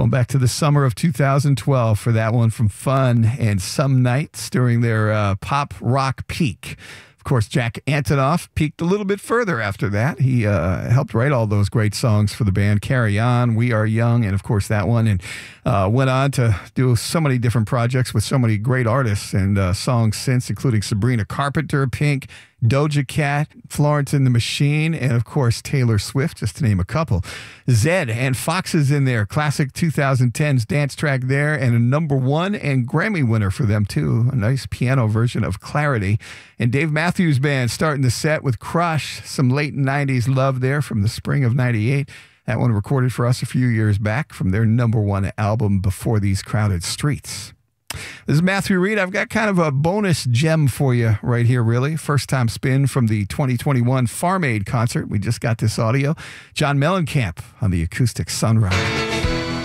Going back to the summer of 2012 for that one from Fun and Some Nights during their pop rock peak. Of course, Jack Antonoff peaked a little bit further after that. He helped write all those great songs for the band. Carry On, We Are Young, and of course that one. And went on to do so many different projects with so many great artists and songs since, including Sabrina Carpenter, Pink, Doja Cat, Florence and the Machine, and of course Taylor Swift, just to name a couple. Zedd and Fox is in there. Classic 2010s dance track there, and a #1 and Grammy winner for them too. A nice piano version of Clarity. And Dave Matthews Band starting the set with Crush, some late 90s love there from the spring of 98. That one recorded for us a few years back from their #1 album, Before These Crowded Streets. This is Matthew Reed. I've got kind of a bonus gem for you right here, really. First time spin from the 2021 Farm Aid concert. We just got this audio. John Mellencamp on the acoustic Sunrise.